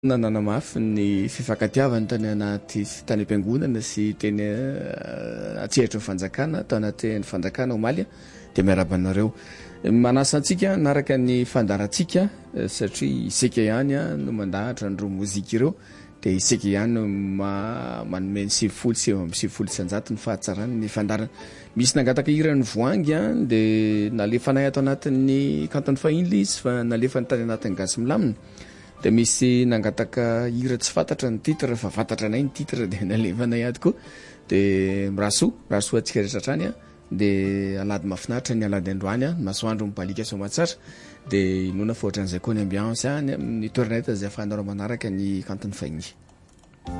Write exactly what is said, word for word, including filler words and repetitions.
nanana mafy ny fifankatiavany tany anaty tany am-piangonana sy teny atsehatra ny fanjakana tao anatin'ny fanjakana omaly dia miarabanareo manasa antsika naraka ny fandarantsika satria isika ihany no mandahatra ny roa mozika ireo dia isika ihany manome ny sivifolo sy eo amin'ny sivifolo isan-jato ny fahatsarany ny fandarana. Misy nangataka hira ny voangy dia nalefanay ato anatin'ny kantony fahiny izy fa nalefa ny tany anatin'ny gasy milamina. Dia misy nangataka hira tsy fantatra ny titre fa fantatra anay ny titre dia nalefanay ato koa. Dia rasoa rasoa atsika rehetra hatrany dia alady mahafinaritra ny alady androany masoandro mibalika soamatsara dia inona fa ohatran'izay koa ny ambiance ny toeranay izay ahafahanareo manaraka ny kantony fahiny.